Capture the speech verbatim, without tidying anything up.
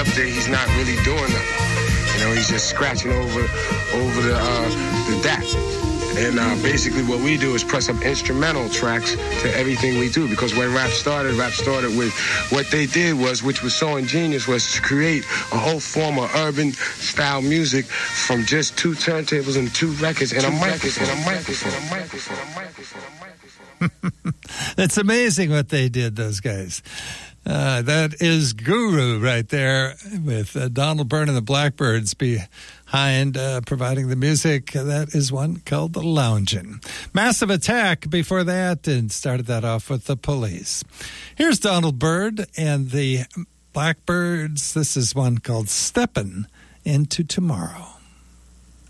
up there, he's not really doing nothing. You know, he's just scratching over over the uh, the D A C. And uh, basically what we do is press up instrumental tracks to everything we do. Because when rap started, rap started with what they did was, which was so ingenious, was to create a whole form of urban style music from just two turntables and two records and a microphone. And a microphone. And a microphone. And a microphone. And a microphone. It's amazing what they did, those guys. Uh, that is Guru right there with uh, Donald Byrne and the Blackbirds behind uh, providing the music. That is one called The Loungin'. Massive Attack before that, and started that off with The Police. Here's Donald Byrd and the Blackbirds. This is one called Steppin' Into Tomorrow.